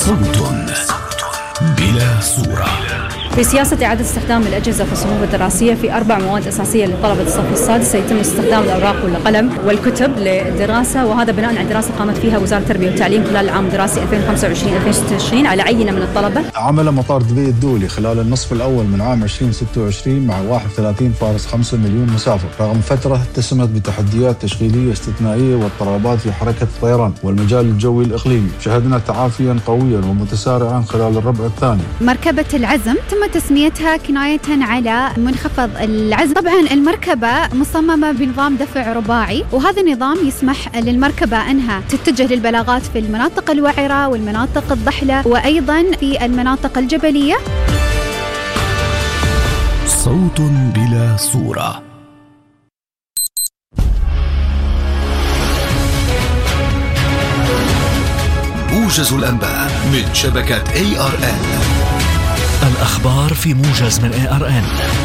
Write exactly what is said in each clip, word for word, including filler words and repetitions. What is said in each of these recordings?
صوت بلا صورة. في سياسة إعادة استخدام الأجهزة في الصفوف الدراسية في أربع مواد أساسية لطلبة الصف السادس سيتم استخدام الأوراق والقلم والكتب للدراسة، وهذا بناء على دراسة قامت فيها وزارة التربية والتعليم خلال العام الدراسي ألفين وخمسة وعشرين ألفين وستة وعشرين على عينة من الطلبة. عمل مطار دبي الدولي خلال النصف الأول من عام ألفين وستة وعشرين مع واحد وثلاثين فاصلة خمسة مليون مسافر، رغم فترة اتسمت بتحديات تشغيلية استثنائية واضطرابات في حركة الطيران والمجال الجوي الإقليمي. شهدنا تعافيا قويا ومتسارعا خلال الربع الثاني. مركبة العزم تم تسميتها كناية على منخفض العزم. طبعا المركبة مصممة بنظام دفع رباعي، وهذا النظام يسمح للمركبة أنها تتجه للبلاغات في المناطق الوعرة والمناطق الضحلة وأيضا في المناطق الجبلية. صوت بلا صورة. موجز الأنباء من شبكة إيه آر إن. الأخبار في موجز من إيه آر إن.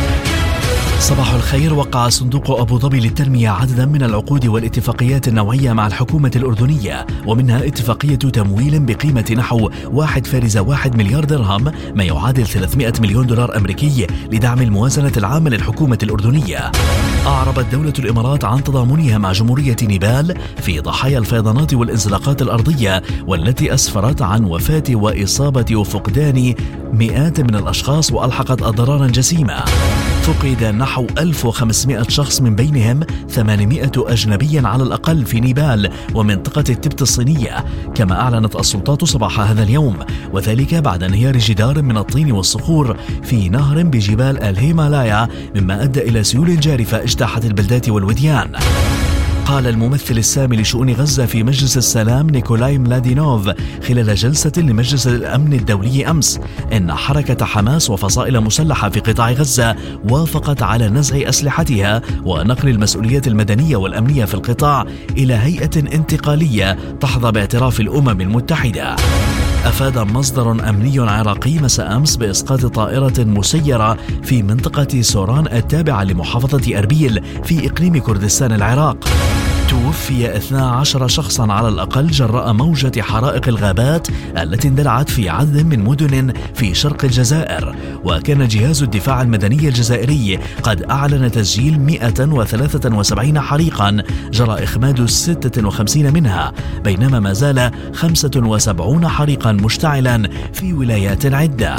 صباح الخير. وقع صندوق أبو ظبي للتنمية عددا من العقود والاتفاقيات النوعية مع الحكومة الأردنية، ومنها اتفاقية تمويل بقيمة نحو واحد فاصلة واحد مليار درهم ما يعادل ثلاثمائة مليون دولار أمريكي لدعم الموازنة العامة للحكومة الأردنية. أعربت دولة الإمارات عن تضامنها مع جمهورية نيبال في ضحايا الفيضانات والانزلاقات الأرضية، والتي أسفرت عن وفاة وإصابة وفقدان مئات من الأشخاص وألحقت أضرارا جسيمة. فقد نحو ألف وخمسمائة شخص، من بينهم ثمانمائة أجنبيا على الأقل في نيبال ومنطقة التبت الصينية، كما أعلنت السلطات صباح هذا اليوم، وذلك بعد انهيار جدار من الطين والصخور في نهر بجبال الهيمالايا، مما أدى إلى سيول جارفة اجتاحت البلدات والوديان. قال الممثل السامي لشؤون غزة في مجلس السلام نيكولاي ملادينوف خلال جلسة لمجلس الأمن الدولي أمس إن حركة حماس وفصائل مسلحة في قطاع غزة وافقت على نزع أسلحتها ونقل المسؤوليات المدنية والأمنية في القطاع إلى هيئة انتقالية تحظى باعتراف الأمم المتحدة. أفاد مصدر أمني عراقي مساء أمس بإسقاط طائرة مسيرة في منطقة سوران التابعة لمحافظة أربيل في إقليم كردستان العراق. توفي اثنا عشر شخصا على الأقل جراء موجة حرائق الغابات التي اندلعت في عدد من مدن في شرق الجزائر، وكان جهاز الدفاع المدني الجزائري قد أعلن تسجيل مئة وثلاثة وسبعين حريقا جرى إخماد ستة وخمسين منها، بينما ما زال خمسة وسبعين حريقا مشتعلا في ولايات عدة.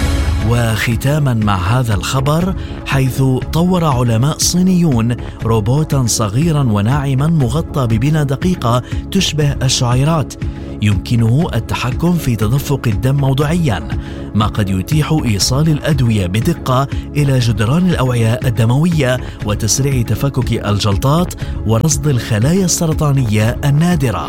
وختاما مع هذا الخبر، حيث طور علماء صينيون روبوتا صغيرا وناعما مغطى ببنى دقيقة تشبه الشعيرات يمكنه التحكم في تدفق الدم موضعيا، ما قد يتيح إيصال الأدوية بدقة إلى جدران الأوعية الدموية وتسريع تفكك الجلطات ورصد الخلايا السرطانية النادرة.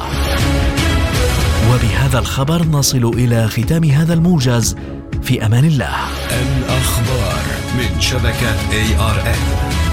وبهذا الخبر نصل إلى ختام هذا الموجز. في أمان الله. الأخبار من شبكة إيه آر إن.